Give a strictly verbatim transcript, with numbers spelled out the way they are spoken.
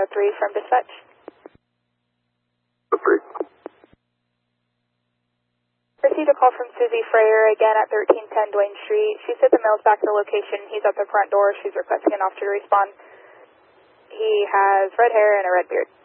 oh three from dispatch. Three. Received a call from Susie Freyer again at thirteen ten Duane Street. She said the mail's back to the location. He's at the front door. She's requesting an officer to respond. He has red hair and a red beard.